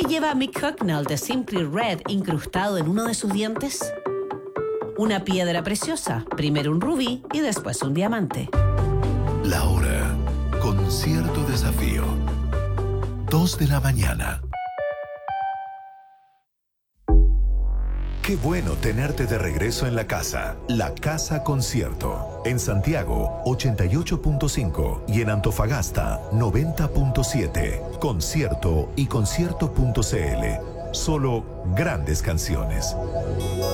¿Qué lleva Mick Hucknall de Simply Red incrustado en uno de sus dientes? Una piedra preciosa, primero un rubí y después un diamante. La hora, con cierto desafío. 2 de la mañana. Qué bueno tenerte de regreso en la casa. La Casa Concierto. En Santiago, 88.5 y en Antofagasta, 90.7. Concierto y concierto.cl. Solo grandes canciones.